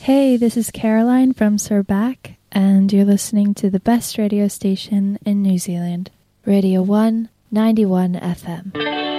Hey, this is Caroline from Surback, and you're listening to the best radio station in New Zealand, Radio 191 FM.